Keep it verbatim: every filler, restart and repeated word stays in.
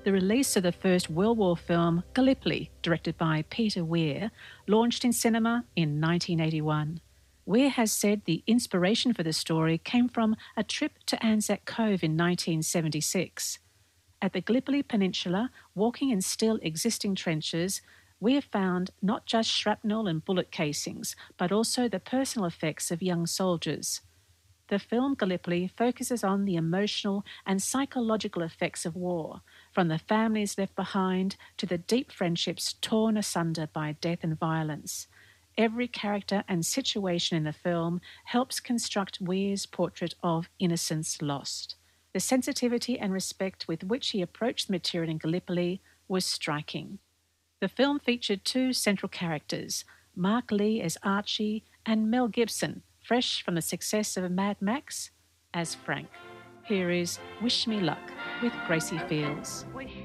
The release of the first World War film, Gallipoli, directed by Peter Weir, launched in cinema in nineteen eighty-one. Weir has said the inspiration for the story came from a trip to Anzac Cove in nineteen seventy-six. At the Gallipoli Peninsula, walking in still existing trenches, Weir found not just shrapnel and bullet casings, but also the personal effects of young soldiers. The film Gallipoli focuses on the emotional and psychological effects of war, from the families left behind to the deep friendships torn asunder by death and violence. Every character and situation in the film helps construct Weir's portrait of innocence lost. The sensitivity and respect with which he approached the material in Gallipoli was striking. The film featured two central characters, Mark Lee as Archie and Mel Gibson, fresh from the success of Mad Max, as Frank. Here is Wish Me Luck with Gracie Fields. We